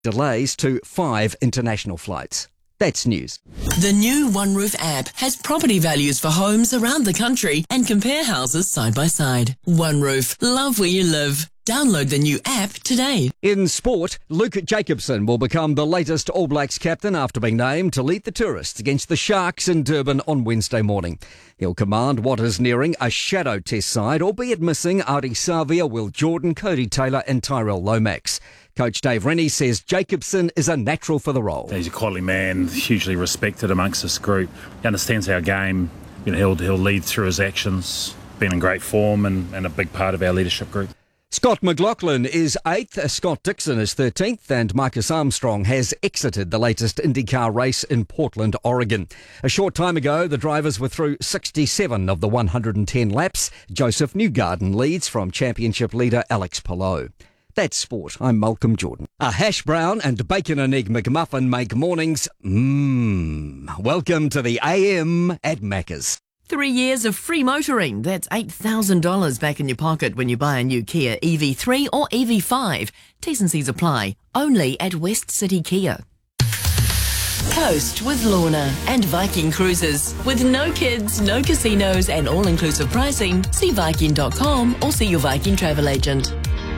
delays to 5 international flights. That's news. The new OneRoof app has property values for homes around the country and compare houses side by side. OneRoof, love where you live. Download the new app today. In sport, Luke Jacobson will become the latest All Blacks captain after being named to lead the tourists against the Sharks in Durban on Wednesday morning. He'll command what is nearing a shadow test side, albeit missing Ardie Savea, Will Jordan, Cody Taylor and Tyrell Lomax. Coach Dave Rennie says Jacobson is a natural for the role. He's a quality man, hugely respected amongst this group. He understands our game. He'll lead through his actions, been in great form and a big part of our leadership group. Scott McLaughlin is 8th, Scott Dixon is 13th, and Marcus Armstrong has exited the latest IndyCar race in Portland, Oregon. A short time ago, the drivers were through 67 of the 110 laps. Joseph Newgarden leads from championship leader Alex Palou. That's sport. I'm Malcolm Jordan. A hash brown and bacon and egg McMuffin make mornings Welcome to the AM at Macca's. 3 years of free motoring. That's $8,000 back in your pocket when you buy a new Kia EV3 or EV5. T's and C's apply. Only at West City Kia. Coast with Lorna and Viking Cruises. With no kids, no casinos and all-inclusive pricing, see Viking.com or see your Viking travel agent.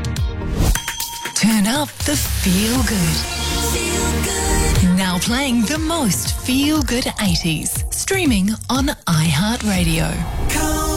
Turn up the feel-good. Now playing the most feel-good 80s. Streaming on iHeartRadio.